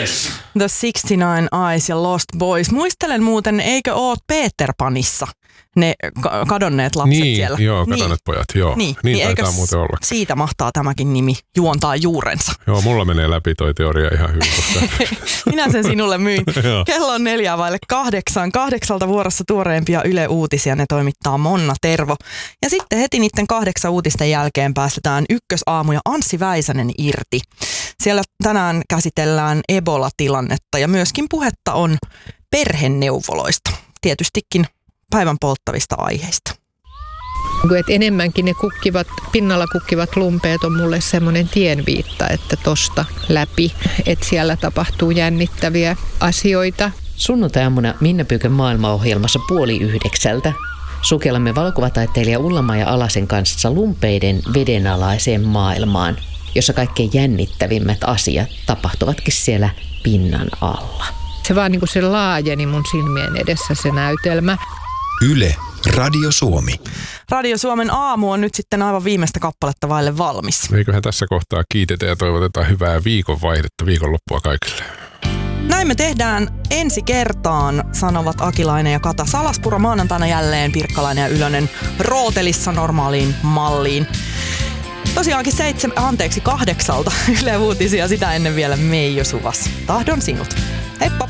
Boys! The 69 Eyes ja Lost Boys. Muistelen muuten, eikö oot Peter Panissa ne kadonneet lapset niin, siellä? Joo, kadonneet pojat, joo. Niin taitaa muuten olla. Siitä mahtaa tämäkin nimi juontaa juurensa? Joo, mulla menee läpi toi teoria ihan hyvin. Koska... Minä sen sinulle myin. Kello on 7:04. 8 vuorossa tuoreempia Yle Uutisia. Ne toimittaa Monna Tervo. Ja sitten heti niiden 8 uutisten jälkeen päästetään Ykkösaamu ja Anssi Väisänen irti. Siellä tänään käsitellään Ebola-tilannetta ja myöskin puhetta on perheneuvoloista. Tietystikin päivän polttavista aiheista. Et enemmänkin ne pinnalla kukkivat lumpeet on mulle semmoinen tienviitta, että tosta läpi, että siellä tapahtuu jännittäviä asioita. Sunnuntai-aamuna Minna Pyykön maailmaohjelmassa 8:30 sukellamme valokuvataiteilija Ulla-Maija Alasen kanssa lumpeiden vedenalaiseen maailmaan, jossa kaikkein jännittävimmät asiat tapahtuvatkin siellä pinnan alla. Se vaan niin kuin se laajeni mun silmien edessä se näytelmä. Yle, Radio Suomi. Radio Suomen aamu on nyt sitten aivan viimeistä kappaletta vaille valmis. Eiköhän tässä kohtaa kiitetä ja toivotetaan hyvää viikonvaihdetta, viikonloppua kaikille. Näin me tehdään ensi kertaan, sanovat Akilainen ja Kata Salaspuro. Maanantaina jälleen Pirkkalainen ja Ylönen rootelissa normaaliin malliin. Tosiaankin 8 Yle Uutisia, sitä ennen vielä Meijo Suvas. Tahdon sinut. Heippa!